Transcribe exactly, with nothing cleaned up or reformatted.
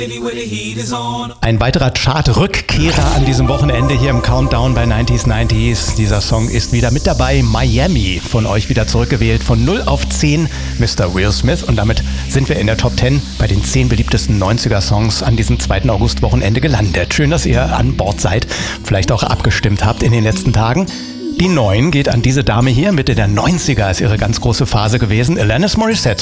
Ein weiterer Chart-Rückkehrer an diesem Wochenende hier im Countdown bei neunziger neunziger. Dieser Song ist wieder mit dabei. Miami, von euch wieder zurückgewählt. Von null auf zehn, Mister Will Smith. Und damit sind wir in der Top zehn bei den zehn beliebtesten neunziger-Songs an diesem zweiten August-Wochenende gelandet. Schön, dass ihr an Bord seid, vielleicht auch abgestimmt habt in den letzten Tagen. Die neun geht an diese Dame hier. Mitte der neunziger ist ihre ganz große Phase gewesen. Alanis Morissette.